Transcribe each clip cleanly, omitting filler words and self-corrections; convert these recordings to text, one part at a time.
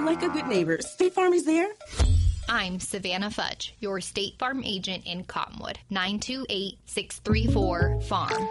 like a good neighbor, State Farm is there. I'm Savannah Fudge, your State Farm agent in Cottonwood. 928-634-FARM.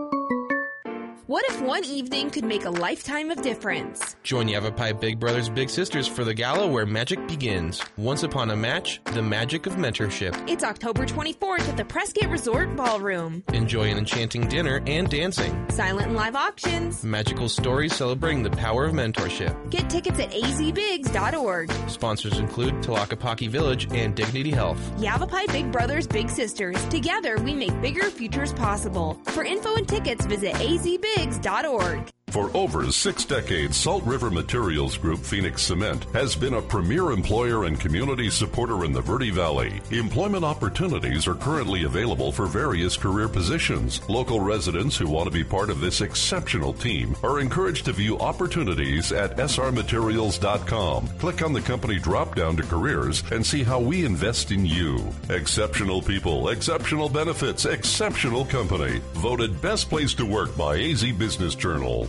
What if one evening could make a lifetime of difference? Join Yavapai Big Brothers Big Sisters for the gala where magic begins. Once upon a match, the magic of mentorship. It's October 24th at the Prescott Resort Ballroom. Enjoy an enchanting dinner and dancing. Silent and live auctions. Magical stories celebrating the power of mentorship. Get tickets at azbigs.org. Sponsors include Tlaquepaque Village and Dignity Health. Yavapai Big Brothers Big Sisters. Together we make bigger futures possible. For info and tickets, visit azbigs.org. For over 6 decades, Salt River Materials Group Phoenix Cement has been a premier employer and community supporter in the Verde Valley. Employment opportunities are currently available for various career positions. Local residents who want to be part of this exceptional team are encouraged to view opportunities at srmaterials.com. Click on the company drop-down to careers and see how we invest in you. Exceptional people, exceptional benefits, exceptional company. Voted best place to work by AZ Business Journal.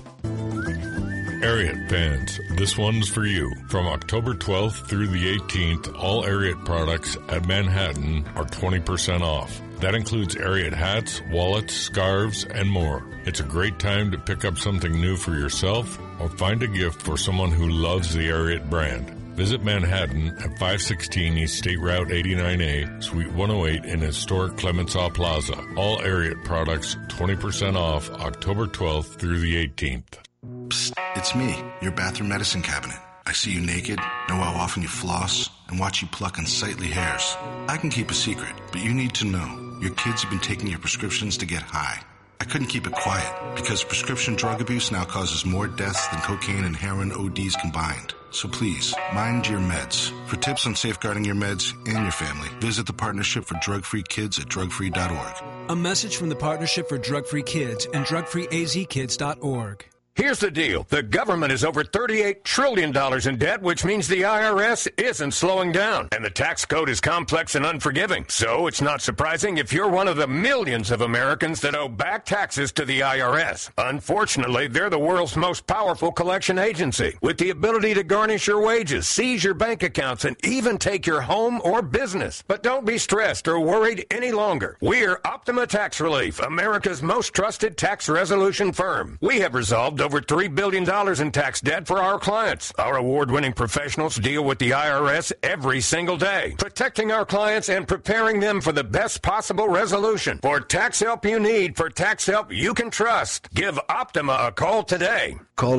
Ariat fans, this one's for you. From October 12th through the 18th, all Ariat products at Manhattan are 20% off. That includes Ariat hats, wallets, scarves, and more. It's a great time to pick up something new for yourself or find a gift for someone who loves the Ariat brand. Visit Manhattan at 516 East State Route 89A, Suite 108 in historic Clemenceau Plaza. All Ariat products 20% off October 12th through the 18th. Psst, it's me, your bathroom medicine cabinet. I see you naked, know how often you floss, and watch you pluck unsightly hairs. I can keep a secret, but you need to know. Your kids have been taking your prescriptions to get high. I couldn't keep it quiet because prescription drug abuse now causes more deaths than cocaine and heroin ODs combined. So please, mind your meds. For tips on safeguarding your meds and your family, visit the Partnership for Drug-Free Kids at drugfree.org. A message from the Partnership for Drug-Free Kids and drugfreeazkids.org. Here's the deal. The government is over $38 trillion in debt, which means the IRS isn't slowing down. And the tax code is complex and unforgiving. So it's not surprising if you're one of the millions of Americans that owe back taxes to the IRS. Unfortunately, they're the world's most powerful collection agency, with the ability to garnish your wages, seize your bank accounts, and even take your home or business. But don't be stressed or worried any longer. We're Optima Tax Relief, America's most trusted tax resolution firm. We have resolved over $3 billion in tax debt for our clients. Our award-winning professionals deal with the IRS every single day, protecting our clients and preparing them for the best possible resolution. For tax help you need, for tax help you can trust, give Optima a call today. Call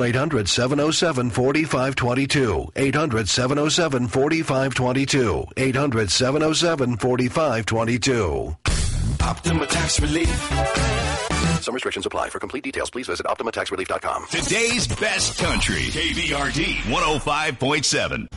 800-707-4522. 800-707-4522. 800-707-4522. Optima Tax Relief. Some restrictions apply. For complete details, please visit OptimaTaxRelief.com. Today's best country. KVRD 105.7.